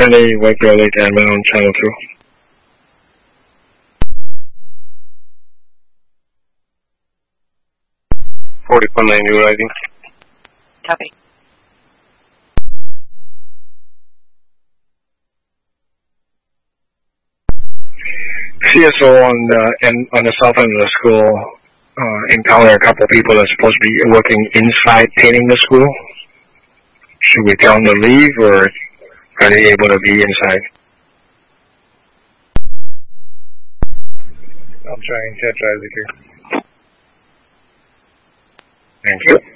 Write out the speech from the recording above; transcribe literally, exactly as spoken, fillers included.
Any White Bear Lake admin on channel two. forty-four ninety riding. Copy. C S O on the end, on the south end of the school uh, encountered a couple of people that are supposed to be working inside painting the school. Should we tell them to leave, or are they able to be inside? I'll try and catch Isaac here. Thank you.